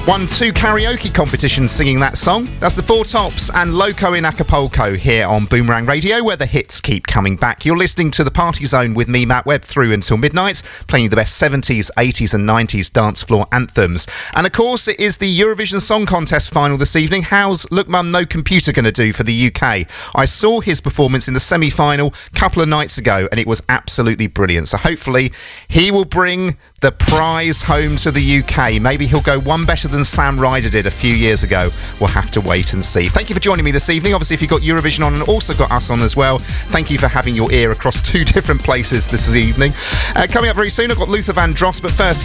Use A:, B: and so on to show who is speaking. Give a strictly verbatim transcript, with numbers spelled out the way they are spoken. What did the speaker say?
A: Won two karaoke competitions singing that song. That's the Four Tops and Loco in Acapulco here on Boomerang Radio, where the hits keep coming back. You're listening to The Party Zone with me, Matt Webb, through until midnight, playing you the best seventies, eighties and nineties dance floor anthems. And of course, it is the Eurovision Song Contest final this evening. How's Look Mum No Computer going to do for the U K? I saw his performance in the semi-final a couple of nights ago, and it was absolutely brilliant. So hopefully he will bring the prize home to the U K. Maybe he'll go one better than Sam Ryder did a few years ago. We'll have to wait and see. Thank you for joining me this evening. Obviously, if you've got Eurovision on and also got us on as well, thank you for having your ear across two different places this evening. Uh, coming up very soon, I've got Luther Vandross, but first,